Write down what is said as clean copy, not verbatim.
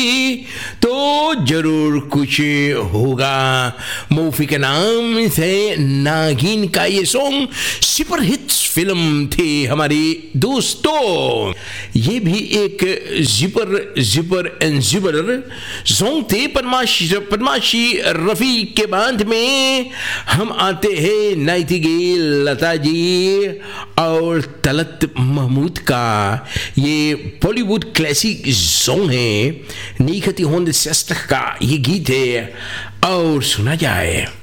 तो जरूर कुछ होगा। मूवी के नाम से नागिन का ये सॉन्ग सुपर हिट्स फिल्म थी हमारी दोस्तों। ये भी एक जिपर एंड जिबर सॉन्ग थे पद्माशी रफी के बाद में हम आते हैं नाइटिंगेल लता जी और तलत महमूद का ये बॉलीवुड क्लासिक सॉन्ग है। नीखती होंद का ये गीत है और सुना जाए।